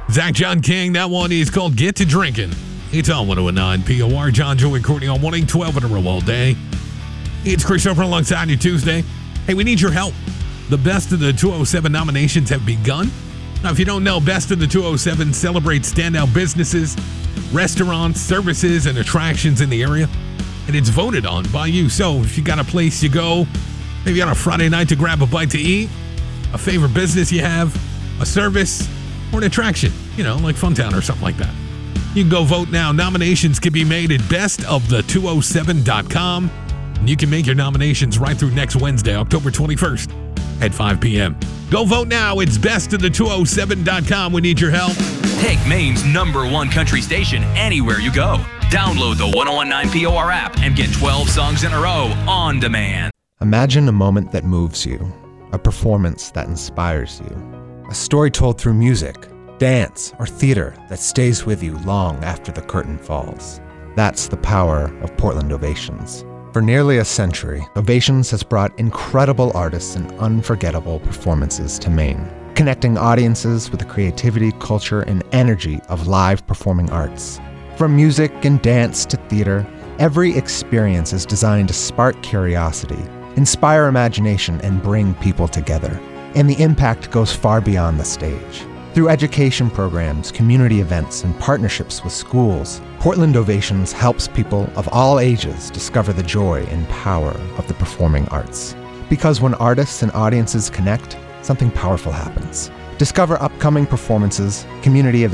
Zach John King, that one is called Get to Drinking. It's on 109 POR. John, Joe, and Courtney on morning, 12 in a row all day. It's Chris over alongside you Tuesday. Hey, we need your help. The Best of the 207 nominations have begun. Now, if you don't know, Best of the 207 celebrates standout businesses, restaurants, services, and attractions in the area. And it's voted on by you. So if you got a place you go, maybe on a Friday night to grab a bite to eat, a favorite business you have, a service, or an attraction, like Funtown or something like that. You can go vote now. Nominations can be made at bestofthe207.com. And you can make your nominations right through next Wednesday, October 21st at 5 p.m. Go vote now. It's bestofthe207.com. We need your help. Take Maine's #1 country station anywhere you go. Download the 1019 POR app and get 12 songs in a row on demand. Imagine a moment that moves you, a performance that inspires you, a story told through music, dance, or theater that stays with you long after the curtain falls. That's the power of Portland Ovations. For nearly a century, Ovations has brought incredible artists and unforgettable performances to Maine, connecting audiences with the creativity, culture, and energy of live performing arts. From music and dance to theater, every experience is designed to spark curiosity, inspire imagination, and bring people together. And the impact goes far beyond the stage. Through education programs, community events, and partnerships with schools, Portland Ovations helps people of all ages discover the joy and power of the performing arts. Because when artists and audiences connect, something powerful happens. Discover upcoming performances, community events,